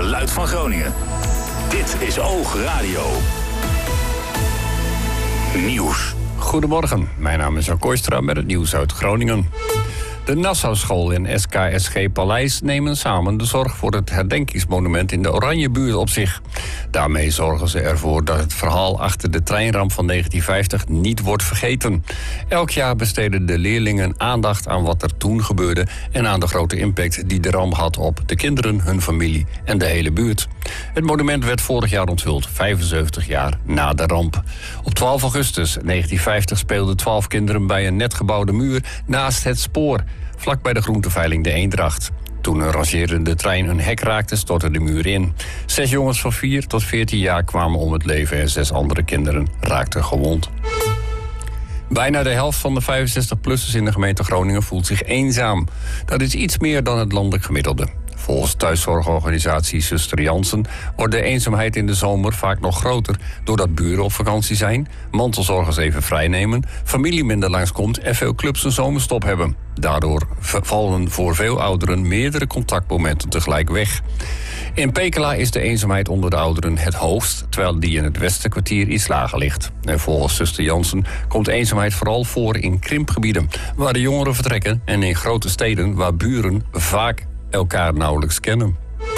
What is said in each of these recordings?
geluid van Groningen. Dit is Oog Radio. Nieuws. Goedemorgen, mijn naam is Jan Kooistra met het nieuws uit Groningen. De Nassau-school en SKSG Paleis nemen samen de zorg voor het herdenkingsmonument in de Oranjebuurt op zich. Daarmee zorgen ze ervoor dat het verhaal achter de treinramp van 1950 niet wordt vergeten. Elk jaar besteden de leerlingen aandacht aan wat er toen gebeurde en aan de grote impact die de ramp had op de kinderen, hun familie en de hele buurt. Het monument werd vorig jaar onthuld, 75 jaar na de ramp. Op 12 augustus 1950 speelden 12 kinderen bij een net gebouwde muur naast het spoor, vlak bij de groenteveiling De Eendracht. Toen een rangerende trein een hek raakte, stortte de muur in. 6 jongens van 4 tot 14 jaar kwamen om het leven en 6 andere kinderen raakten gewond. Bijna de helft van de 65-plussers in de gemeente Groningen voelt zich eenzaam. Dat is iets meer dan het landelijk gemiddelde. Volgens thuiszorgorganisatie Zuster Jansen wordt de eenzaamheid in de zomer vaak nog groter doordat buren op vakantie zijn, mantelzorgers even vrijnemen, familie minder langskomt en veel clubs een zomerstop hebben. Daardoor vallen voor veel ouderen meerdere contactmomenten tegelijk weg. In Pekela is de eenzaamheid onder de ouderen het hoogst, terwijl die in het Westerkwartier iets lager ligt. En volgens Zuster Jansen komt eenzaamheid vooral voor in krimpgebieden, waar de jongeren vertrekken, en in grote steden waar buren vaak elkaar nauwelijks kennen.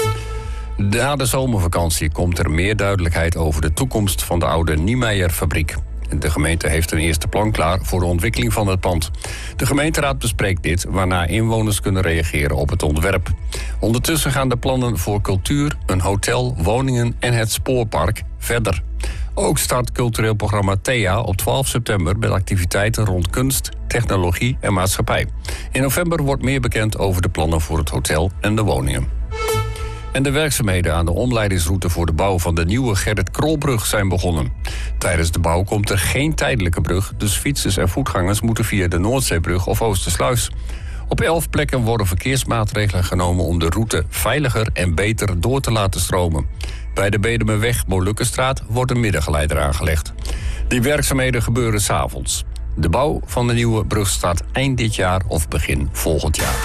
Na de zomervakantie komt er meer duidelijkheid over de toekomst van de oude Niemeyer-fabriek. De gemeente heeft een eerste plan klaar voor de ontwikkeling van het pand. De gemeenteraad bespreekt dit, waarna inwoners kunnen reageren op het ontwerp. Ondertussen gaan de plannen voor cultuur, een hotel, woningen en het spoorpark verder. Ook start cultureel programma Thea op 12 september met activiteiten rond kunst, technologie en maatschappij. In november wordt meer bekend over de plannen voor het hotel en de woningen. En de werkzaamheden aan de omleidingsroute voor de bouw van de nieuwe Gerrit Krolbrug zijn begonnen. Tijdens de bouw komt er geen tijdelijke brug, dus fietsers en voetgangers moeten via de Noordzeebrug of Oostersluis. Op 11 plekken worden verkeersmaatregelen genomen om de route veiliger en beter door te laten stromen. Bij de Bedemerweg-Molukkenstraat wordt een middengeleider aangelegd. Die werkzaamheden gebeuren 's avonds. De bouw van de nieuwe brug start eind dit jaar of begin volgend jaar.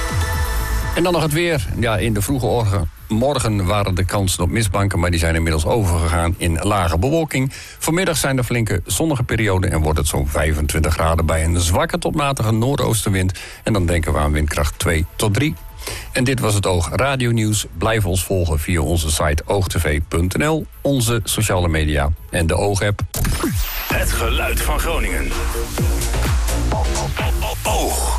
En dan nog het weer. Ja, in de vroege morgen waren de kansen op mistbanken, maar die zijn inmiddels overgegaan in lage bewolking. Vanmiddag zijn er flinke zonnige perioden en wordt het zo'n 25 graden bij een zwakke tot matige noordoostenwind. En dan denken we aan windkracht 2 tot 3. En dit was het Oog Radio Nieuws. Blijf ons volgen via onze site oogtv.nl, onze sociale media en de Oog-app. Het geluid van Groningen. Oog.